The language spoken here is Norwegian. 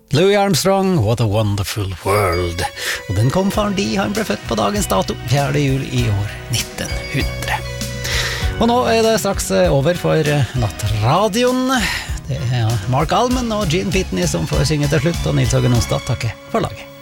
Louis Armstrong, What a Wonderful World. Og den kom fordi han ble født på dagens dato, 4. juli i år 1900. Og nå er det straks over for nattradioen. Det er Mark Almond og Gene Pitney som får synge til slutt, og Nils Hågen Onsdag takker for laget.